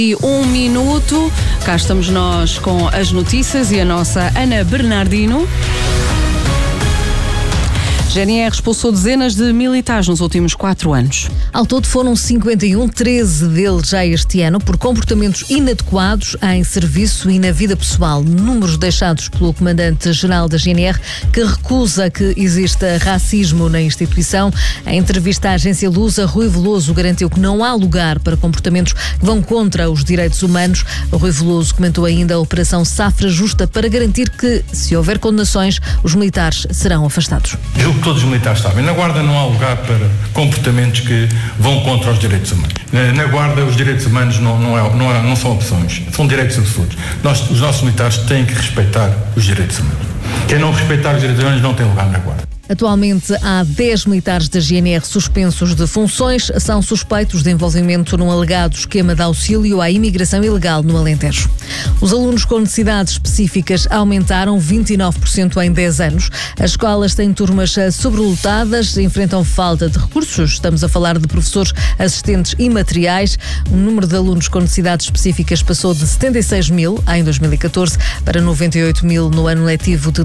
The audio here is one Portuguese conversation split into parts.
E 1 minuto, cá estamos nós com as notícias e a nossa Ana Bernardino. GNR expulsou dezenas de militares nos últimos 4 anos. Ao todo foram 51, 13 deles já este ano, por comportamentos inadequados em serviço e na vida pessoal. Números deixados pelo comandante-geral da GNR, que recusa que exista racismo na instituição. Em entrevista à agência Lusa, Rui Veloso garantiu que não há lugar para comportamentos que vão contra os direitos humanos. Rui Veloso comentou ainda a Operação Safra Justa para garantir que, se houver condenações, os militares serão afastados. Todos os militares sabem, na Guarda não há lugar para comportamentos que vão contra os direitos humanos. Na Guarda os direitos humanos não são opções, são direitos absolutos. Os nossos militares têm que respeitar os direitos humanos. Quem não respeitar os direitos humanos não tem lugar na Guarda. Atualmente há 10 militares da GNR suspensos de funções, são suspeitos de envolvimento num alegado esquema de auxílio à imigração ilegal no Alentejo. Os alunos com necessidades específicas aumentaram 29% em 10 anos. As escolas têm turmas sobrelotadas, enfrentam falta de recursos. Estamos a falar de professores, assistentes e materiais. O número de alunos com necessidades específicas passou de 76 mil em 2014 para 98 mil no ano letivo de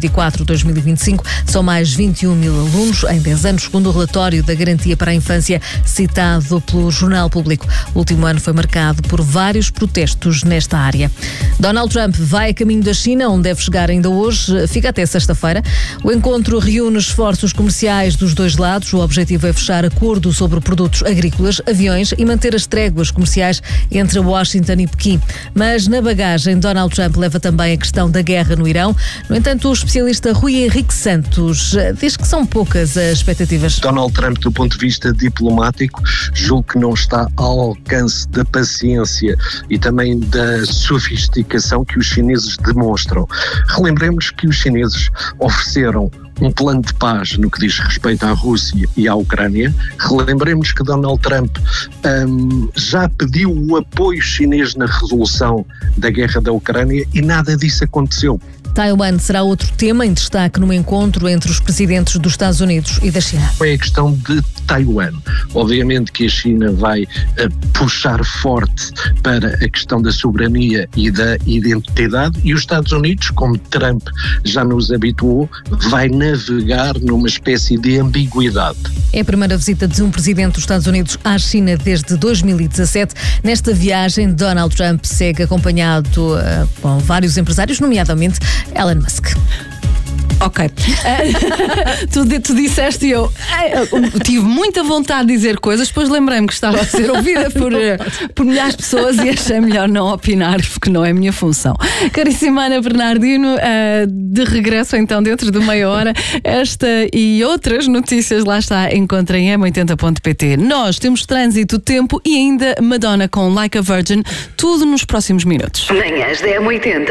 2024-2025. São mais 21 mil alunos em 10 anos, segundo o relatório da Garantia para a Infância citado pelo Jornal Público. O último ano foi marcado por vários protestos nesta área. Donald Trump vai a caminho da China, onde deve chegar ainda hoje, fica até sexta-feira. O encontro reúne esforços comerciais dos dois lados. O objetivo é fechar acordo sobre produtos agrícolas, aviões e manter as tréguas comerciais entre Washington e Pequim. Mas na bagagem, Donald Trump leva também a questão da guerra no Irão. No entanto, o especialista Rui Henrique Santos diz que são poucas as expectativas. Donald Trump, do ponto de vista diplomático, julgo que não está ao alcance da paciência e também da sofisticação que os chineses demonstram. Relembremos que os chineses ofereceram um plano de paz no que diz respeito à Rússia e à Ucrânia. Relembremos que Donald Trump já pediu o apoio chinês na resolução da guerra da Ucrânia e nada disso aconteceu. Taiwan será outro tema em destaque no encontro entre os presidentes dos Estados Unidos e da China. É a questão de Taiwan. Obviamente que a China vai puxar forte para a questão da soberania e da identidade, e os Estados Unidos, como Trump já nos habituou, vai navegar numa espécie de ambiguidade. É a primeira visita de um presidente dos Estados Unidos à China desde 2017. Nesta viagem, Donald Trump segue acompanhado com vários empresários, nomeadamente Elon Musk. Ok. Tu disseste e eu tive muita vontade de dizer coisas, depois lembrei-me que estava a ser ouvida por milhares de pessoas e achei melhor não opinar, porque não é a minha função. Caríssima Ana Bernardino, de regresso então dentro de meia hora. Esta e outras notícias lá está, encontrem em m80.pt. Nós temos trânsito, tempo e ainda Madonna com Like a Virgin, tudo nos próximos minutos. Manhãs da M80.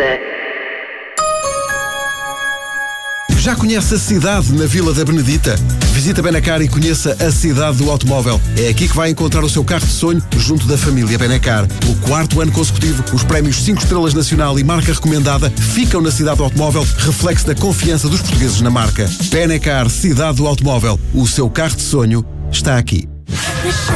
Já conhece a cidade na Vila da Benedita? Visita Benacar e conheça a cidade do automóvel. É aqui que vai encontrar o seu carro de sonho junto da família Benacar. O 4º ano consecutivo, os prémios 5 estrelas nacional e marca recomendada ficam na cidade do automóvel, reflexo da confiança dos portugueses na marca. Benacar, cidade do automóvel. O seu carro de sonho está aqui.